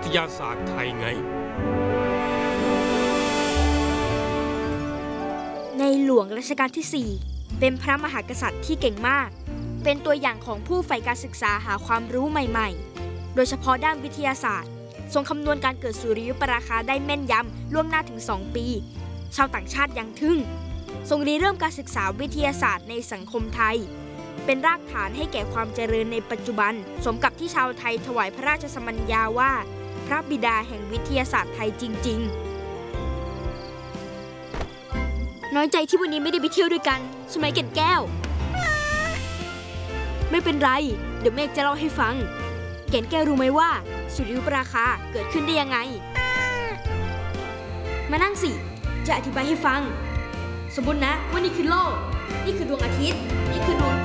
ทยาศาสตร์ไทยไงในหลวงรัชกาลที่ 4 เป็นพระมหากษัตริย์ที่เก่งมากเป็นตัวอย่างของผู้ใฝ่การศึกษาหาความรู้ใหม่ๆโดยเฉพาะด้านวิทยาศาสตร์ทรงคำนวณการเกิดสุริยุปราคาได้แม่นยำล่วงหน้าถึง 2 ปีชาวต่างชาติยังทึ่งทรงริเริ่มการศึกษาวิทยาศาสตร์ในสังคมไทยเป็นรากฐานให้แก่ความเจริญในปัจจุบันสมกับที่ชาวไทยถวายพระราชสมัญญาว่าพระบิดาแห่งวิทยาศาสตร์ไทยจริงๆน้อยใจที่วันนี้ไม่ได้ไปเที่ยวด้วยกันใช่ไหมแก่นแก้วไม่เป็นไรเดี๋ยวเมฆจะเล่าให้ฟังแก่นแก้วรู้ไหมว่าสุริยุปราคาเกิดขึ้นได้ยังไงมานั่งสิจะอธิบายให้ฟังสมมตินะว่านี่คือโลกนี่คือดวงอาทิตย์นี่คือดวง